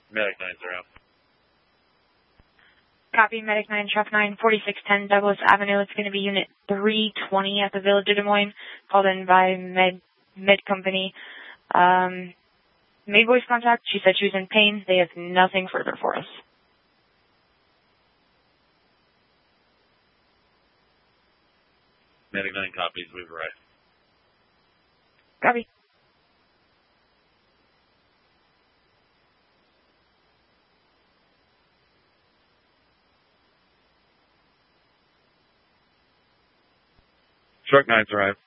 Medic 9-0. Copy, Medic 9, Truck 9, 4610 Douglas Avenue. It's going to be Unit 320 at the Village of Des Moines, called in by Med Company. Made voice contact. She said she was in pain. They have nothing further for us. Medic 9 copies. We've arrived. Copy. Truck 9's arrived.